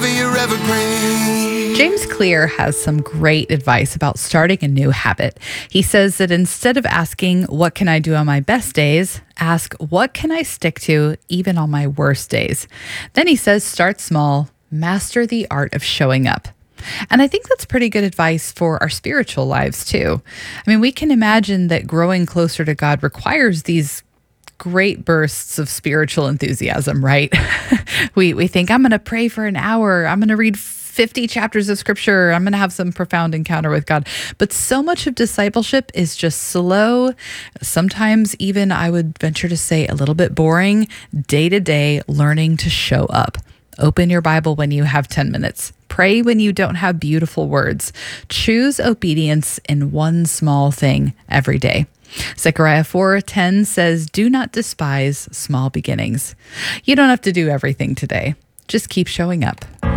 whenever you're evergreen. James Clear has some great advice about starting a new habit. He says that instead of asking, what can I do on my best days? Ask, what can I stick to even on my worst days? Then he says, start small, master the art of showing up. And I think that's pretty good advice for our spiritual lives too. I mean, we can imagine that growing closer to God requires these great bursts of spiritual enthusiasm, right? we think, I'm going to pray for an hour. I'm going to read 50 chapters of scripture. I'm going to have some profound encounter with God. But so much of discipleship is just slow. Sometimes even, I would venture to say, a little bit boring, day-to-day learning to show up. Open your Bible when you have 10 minutes. Pray when you don't have beautiful words. Choose obedience in one small thing every day. Zechariah 4:10 says, do not despise small beginnings. You don't have to do everything today. Just keep showing up.